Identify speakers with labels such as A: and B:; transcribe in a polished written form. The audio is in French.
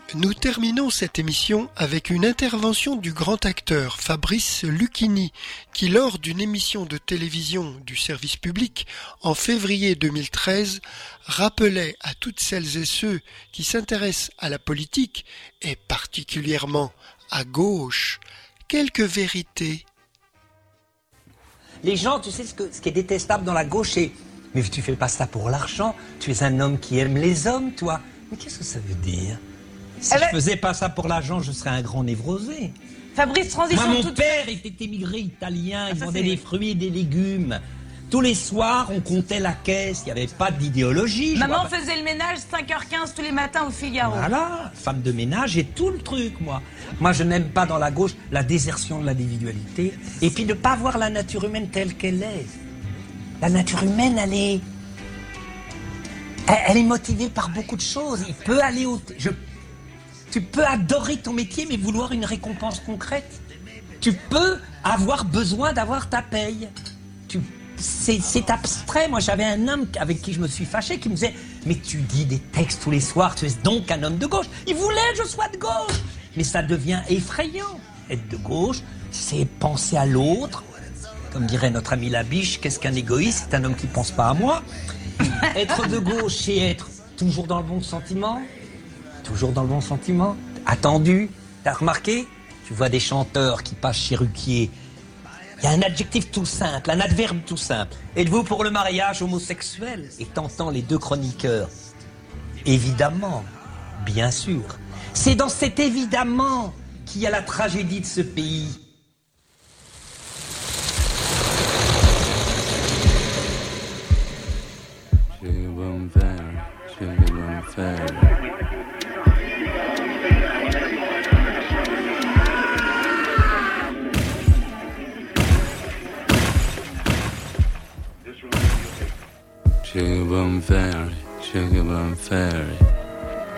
A: Nous terminons cette émission avec une intervention du grand acteur Fabrice Lucchini qui, lors d'une émission de télévision du service public en février 2013, rappelait à toutes celles et ceux qui s'intéressent à la politique, et particulièrement à gauche, quelques vérités.
B: Les gens, tu sais, ce qui est détestable dans la gauche, c'est « Mais tu fais pas ça pour l'argent, tu es un homme qui aime les hommes, toi. » Mais qu'est-ce que ça veut dire ? Si je faisais pas ça pour l'argent, je serais un grand névrosé.
C: Fabrice, transition.
B: Moi, mon père était émigré italien, il vendait des fruits et des légumes. Tous les soirs, on comptait la caisse, il n'y avait pas d'idéologie.
C: Maman faisait le ménage 5h15 tous les matins au Figaro.
B: Voilà, femme de ménage et tout le truc, moi. Moi, je n'aime pas dans la gauche la désertion de l'individualité et puis de ne pas voir la nature humaine telle qu'elle est. La nature humaine, elle est motivée par beaucoup de choses. Il peut aller Tu peux adorer ton métier, mais vouloir une récompense concrète. Tu peux avoir besoin d'avoir ta paye. C'est abstrait. Moi, j'avais un homme avec qui je me suis fâché qui me disait « Mais tu dis des textes tous les soirs, tu es donc un homme de gauche. » Il voulait que je sois de gauche. Mais ça devient effrayant. Être de gauche, c'est penser à l'autre. Comme dirait notre ami Labiche, qu'est-ce qu'un égoïste ? C'est un homme qui ne pense pas à moi. Être de gauche, c'est être toujours dans le bon sentiment. Toujours dans le bon sentiment, attendu. T'as remarqué ? Tu vois des chanteurs qui passent chez Ruquier. Il y a un adjectif tout simple, un adverbe tout simple. Êtes-vous pour le mariage homosexuel ? Et t'entends les deux chroniqueurs. Évidemment, bien sûr. C'est dans cet évidemment qu'il y a la tragédie de ce pays.
D: Sugar bum fairy,